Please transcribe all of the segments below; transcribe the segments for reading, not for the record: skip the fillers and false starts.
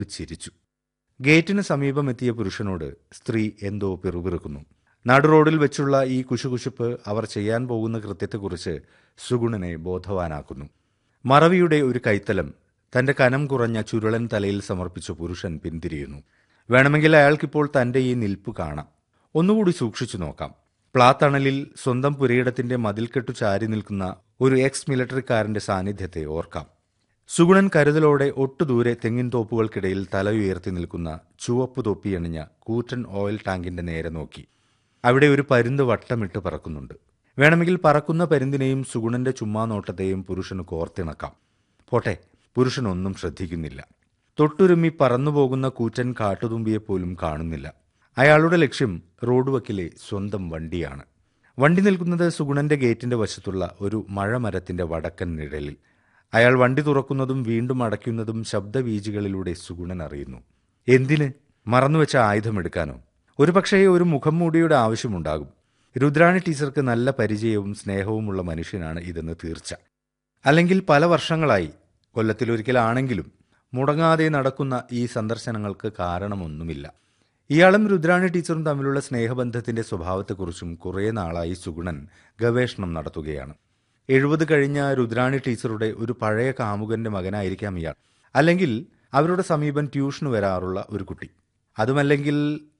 ചിരിച്ചു. ഗേറ്റിന് സമീപമെത്തിയ പുരുഷനോട് സ്ത്രീ എന്തോ പിറുപിറുക്കുന്നു. നടുറോഡിൽ വെച്ചുള്ള ഈ കുശുകുശുപ്പ് അവർ ചെയ്യാൻ പോകുന്ന കൃത്യത്തെക്കുറിച്ച് സുഗുണനെ ബോധവാനാക്കുന്നു. മറവിയുടെ ഒരു കൈത്തലം തന്റെ കനം കുറഞ്ഞ ചുരുളൻ തലയിൽ സമർപ്പിച്ച പുരുഷൻ പിന്തിരിയുന്നു. വേണമെങ്കിൽ അയാൾക്കിപ്പോൾ തന്റെ ഈ നിൽപ്പ് കാണാം. ഒന്നുകൂടി സൂക്ഷിച്ചു നോക്കാം. പ്ലാത്തണലിൽ സ്വന്തം പുരയിടത്തിന്റെ മതിൽക്കെട്ടു ചാരി നിൽക്കുന്ന ഒരു എക്സ് മിലിറ്ററിക്കാരന്റെ സാന്നിധ്യത്തെ ഓർക്കാം. സുഗുണൻ കരുതലോടെ ഒട്ടുദൂരെ തെങ്ങിൻ തോപ്പുകൾക്കിടയിൽ തല ഉയർത്തി നിൽക്കുന്ന ചുവപ്പ് തൊപ്പിയണിഞ്ഞ കൂറ്റൻ ഓയിൽ ടാങ്കിന്റെ നേരെ നോക്കി. അവിടെ ഒരു പരുന്ത് വട്ടമിട്ട് പറക്കുന്നുണ്ട്. വേണമെങ്കിൽ പറക്കുന്ന പരുന്തിനെയും സുഗുണന്റെ ചുമ്മാ നോട്ടത്തെയും പുരുഷന് കോർത്തിണക്കാം. പോട്ടെ, പുരുഷനൊന്നും ശ്രദ്ധിക്കുന്നില്ല. തൊട്ടുരുമ്മി പറന്നുപോകുന്ന കൂറ്റൻ കാട്ടുതുമ്പിയെപ്പോലും കാണുന്നില്ല. അയാളുടെ ലക്ഷ്യം റോഡ് വക്കിലെ സ്വന്തം വണ്ടിയാണ്. വണ്ടി നിൽക്കുന്നത് സുഗുണന്റെ ഗേറ്റിന്റെ വശത്തുള്ള ഒരു മഴമരത്തിന്റെ വടക്കൻ നിഴലിൽ. അയാൾ വണ്ടി തുറക്കുന്നതും വീണ്ടും അടയ്ക്കുന്നതും ശബ്ദവീചികളിലൂടെ സുഗുണൻ അറിയുന്നു. എന്തിന്? മറന്നുവെച്ച ആയുധമെടുക്കാനോ? ഒരുപക്ഷേ ഒരു മുഖംമൂടിയുടെ ആവശ്യമുണ്ടാകും. രുദ്രാണി ടീച്ചർക്ക് നല്ല പരിചയവും സ്നേഹവുമുള്ള മനുഷ്യനാണ് ഇതെന്ന് തീർച്ച. അല്ലെങ്കിൽ പല വർഷങ്ങളായി, കൊല്ലത്തിലൊരിക്കലാണെങ്കിലും മുടങ്ങാതെ നടക്കുന്ന ഈ സന്ദർശനങ്ങൾക്ക് കാരണമൊന്നുമില്ല. ഇയാളും രുദ്രാണി ടീച്ചറും തമ്മിലുള്ള സ്നേഹബന്ധത്തിന്റെ സ്വഭാവത്തെക്കുറിച്ചും കുറേ നാളായി സുഗുണൻ ഗവേഷണം നടത്തുകയാണ്. 70 കഴിഞ്ഞ രുദ്രാണി ടീച്ചറുടെ ഒരു പഴയ കാമുകന്റെ മകനായിരിക്കാം ഇയാൾ. അല്ലെങ്കിൽ അവരുടെ സമീപം ട്യൂഷന് വരാറുള്ള ഒരു കുട്ടി. അതുമല്ലെങ്കിൽ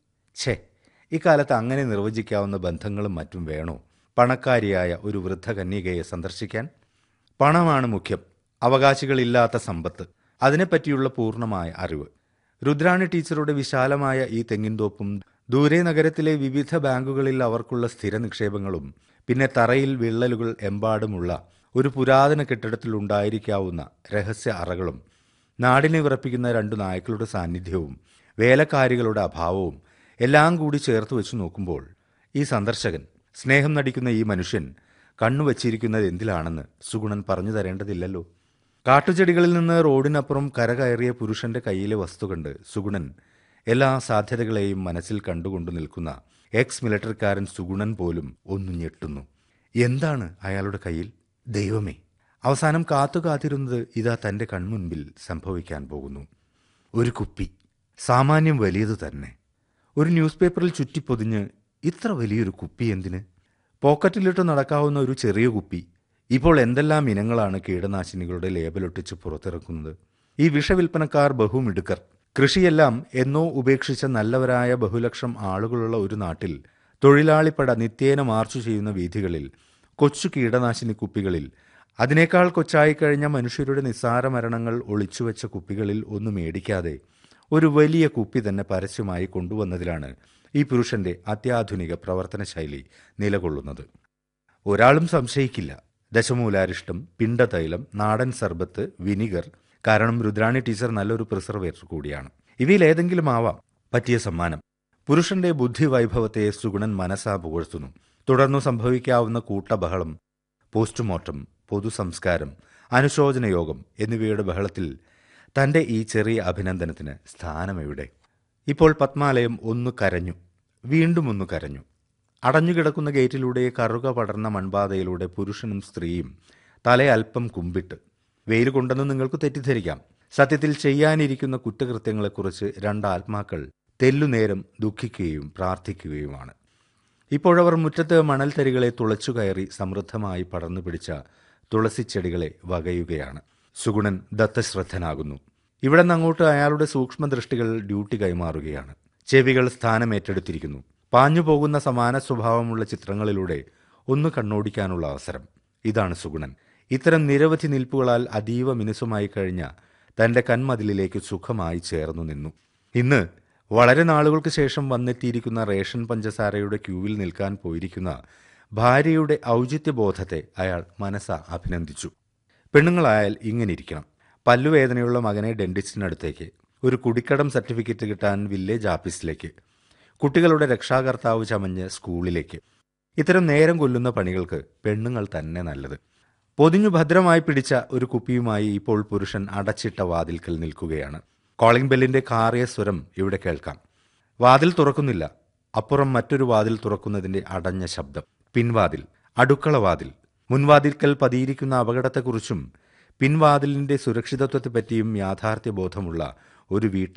ഇക്കാലത്ത് അങ്ങനെ നിർവചിക്കാവുന്ന ബന്ധങ്ങളും മറ്റും വേണോ പണക്കാരിയായ ഒരു വൃദ്ധ കന്യകയെ സന്ദർശിക്കാൻ? പണമാണ് മുഖ്യം, അവകാശികളില്ലാത്ത സമ്പത്ത്, അതിനെപ്പറ്റിയുള്ള പൂർണ്ണമായ അറിവ്. രുദ്രാണി ടീച്ചറുടെ വിശാലമായ ഈ തെങ്ങിൻതോപ്പും ദൂരെ നഗരത്തിലെ വിവിധ ബാങ്കുകളിൽ അവർക്കുള്ള സ്ഥിര നിക്ഷേപങ്ങളും പിന്നെ തറയിൽ വിള്ളലുകൾ എമ്പാടുമുള്ള ഒരു പുരാതന കെട്ടിടത്തിലുണ്ടായിരിക്കാവുന്ന രഹസ്യ അറകളും നാടിനെ വിറപ്പിക്കുന്ന 2 നായ്ക്കളുടെ സാന്നിധ്യവും വേലക്കാരികളുടെ അഭാവവും എല്ലാം കൂടി ചേർത്ത് വെച്ച് നോക്കുമ്പോൾ ഈ സന്ദർശകൻ, സ്നേഹം നടിക്കുന്ന ഈ മനുഷ്യൻ കണ്ണുവച്ചിരിക്കുന്നത് എന്തിലാണെന്ന് സുഗുണൻ പറഞ്ഞു തരേണ്ടതില്ലല്ലോ. കാട്ടുചെടികളിൽ നിന്ന് റോഡിനപ്പുറം കരകയറിയ പുരുഷന്റെ കയ്യിലെ വസ്തു കണ്ട് സുഗുണൻ എല്ലാ സാധ്യതകളെയും മനസ്സിൽ കണ്ടുകൊണ്ടു നിൽക്കുന്ന എക്സ് മിലിറ്ററിക്കാരൻ സുഗുണൻ പോലും ഒന്ന് ഞെട്ടുന്നു. എന്താണ് അയാളുടെ കയ്യിൽ? ദൈവമേ! അവസാനം കാത്തുകാത്തിരുന്നത് ഇതാ തന്റെ കൺമുൻപിൽ സംഭവിക്കാൻ പോകുന്നു. ഒരു കുപ്പി, സാമാന്യം വലിയത് തന്നെ. ഒരു ന്യൂസ് പേപ്പറിൽ ചുറ്റിപ്പൊതിഞ്ഞ് ഇത്ര വലിയൊരു കുപ്പി എന്തിന്? പോക്കറ്റിലിട്ട് നടക്കാവുന്ന ഒരു ചെറിയ കുപ്പി. ഇപ്പോൾ എന്തെല്ലാം ഇനങ്ങളാണ് കീടനാശിനികളുടെ ലേബലൊട്ടിച്ച് പുറത്തിറക്കുന്നത്. ഈ വിഷവിൽപ്പനക്കാർ ബഹുമിടുക്കർ. കൃഷിയെല്ലാം എന്നോ ഉപേക്ഷിച്ച നല്ലവരായ ബഹുലക്ഷം ആളുകളുള്ള ഒരു നാട്ടിൽ തൊഴിലാളിപ്പട നിത്യേന മാർച്ചു ചെയ്യുന്ന വീഥികളിൽ, കൊച്ചു കീടനാശിനി കുപ്പികളിൽ, അതിനേക്കാൾ കൊച്ചായിക്കഴിഞ്ഞ മനുഷ്യരുടെ നിസ്സാര മരണങ്ങൾ ഒളിച്ചുവെച്ച കുപ്പികളിൽ ഒന്നും മേടിക്കാതെ ഒരു വലിയ കുപ്പി തന്നെ പരസ്യമായി കൊണ്ടുവന്നതിലാണ് ഈ പുരുഷന്റെ അത്യാധുനിക പ്രവർത്തന ശൈലി നിലകൊള്ളുന്നത്. ഒരാളും സംശയിക്കില്ല. ദശമൂലാരിഷ്ടം, പിണ്ടതൈലം, നാടൻ സർബത്ത്, വിനിഗർ. കാരണം രുദ്രാണി ടീച്ചർ നല്ലൊരു പ്രിസർവേറ്റർ കൂടിയാണ്. ഇവയിലേതെങ്കിലും ആവാം പറ്റിയ സമ്മാനം. പുരുഷന്റെ ബുദ്ധിവൈഭവത്തെ സുഗുണൻ മനസ്സാ പുകഴ്ത്തുന്നു. തുടർന്നു സംഭവിക്കാവുന്ന കൂട്ടബഹളം, പോസ്റ്റ്മോർട്ടം, പൊതുസംസ്കാരം, അനുശോചനയോഗം എന്നിവയുടെ ബഹളത്തിൽ തന്റെ ഈ ചെറിയ അഭിനന്ദനത്തിന് സ്ഥാനമെവിടെ? ഇപ്പോൾ പത്മാലയം ഒന്ന് കരഞ്ഞു, വീണ്ടും ഒന്ന് കരഞ്ഞു. അടഞ്ഞുകിടക്കുന്ന ഗേറ്റിലൂടെ കറുക പടർന്ന മൺപാതയിലൂടെ പുരുഷനും സ്ത്രീയും തലയൽപ്പം കുമ്പിട്ട്. വെയിൽ കൊണ്ടെന്ന് നിങ്ങൾക്ക് തെറ്റിദ്ധരിക്കാം. സത്യത്തിൽ ചെയ്യാനിരിക്കുന്ന കുറ്റകൃത്യങ്ങളെക്കുറിച്ച് 2 ആത്മാക്കൾ തെല്ലുനേരം ദുഃഖിക്കുകയും പ്രാർത്ഥിക്കുകയുമാണ്. ഇപ്പോഴവർ മുറ്റത്ത് മണൽത്തരികളെ തുളച്ചു കയറി സമൃദ്ധമായി പടർന്നു പിടിച്ച തുളസിച്ചെടികളെ വകയുകയാണ്. സുഗുണൻ ദത്തശ്രദ്ധനാകുന്നു. ഇവിടെ നിന്നങ്ങോട്ട് അയാളുടെ സൂക്ഷ്മദൃഷ്ടികൾ ഡ്യൂട്ടി കൈമാറുകയാണ്. ചെവികൾ സ്ഥാനമേറ്റെടുത്തിരിക്കുന്നു. പാഞ്ഞുപോകുന്ന സമാന സ്വഭാവമുള്ള ചിത്രങ്ങളിലൂടെ ഒന്ന് കണ്ണോടിക്കാനുള്ള അവസരം. ഇതാണ് സുഗുണൻ. ഇത്തരം നിരവധി നിൽപ്പുകളാൽ അതീവ മിനുസമായി കഴിഞ്ഞ തന്റെ കന്മതിലിലേക്ക് സുഖമായി ചേർന്നു നിന്നു. ഇന്ന് വളരെ നാളുകൾക്ക് ശേഷം വന്നെത്തിയിരിക്കുന്ന റേഷൻ പഞ്ചസാരയുടെ ക്യൂവിൽ നിൽക്കാൻ പോയിരിക്കുന്ന ഭാര്യയുടെ ഔചിത്യബോധത്തെ അയാൾ മനസ്സാ അഭിനന്ദിച്ചു. പെണ്ണുങ്ങളായാൽ ഇങ്ങനെ ഇരിക്കണം. പല്ലുവേദനയുള്ള മകനെ ഡെന്റിസ്റ്റിനടുത്തേക്ക്, ഒരു കുടിക്കടം സർട്ടിഫിക്കറ്റ് കിട്ടാൻ വില്ലേജ് ആഫീസിലേക്ക്, കുട്ടികളുടെ രക്ഷാകർത്താവ് ചമഞ്ഞ് സ്കൂളിലേക്ക്. ഇത്തരം നേരം കൊല്ലുന്ന പണികൾക്ക് പെണ്ണുങ്ങൾ തന്നെ നല്ലത്. പൊതിഞ്ഞു ഭദ്രമായി പിടിച്ച ഒരു കുപ്പിയുമായി ഇപ്പോൾ പുരുഷൻ അടച്ചിട്ട വാതിൽക്കൽ നിൽക്കുകയാണ്. കോളിംഗ് ബെല്ലിന്റെ കാറിയ സ്വരം ഇവിടെ കേൾക്കാം. വാതിൽ തുറക്കുന്നില്ല. അപ്പുറം മറ്റൊരു വാതിൽ തുറക്കുന്നതിന്റെ അടഞ്ഞ ശബ്ദം. പിൻവാതിൽ, അടുക്കളവാതിൽ. മുൻവാതിൽക്കൽ പതിയിരിക്കുന്ന അപകടത്തെക്കുറിച്ചും പിൻവാതിലിന്റെ സുരക്ഷിതത്വത്തെപ്പറ്റിയും യാഥാർത്ഥ്യബോധമുള്ള ഒരു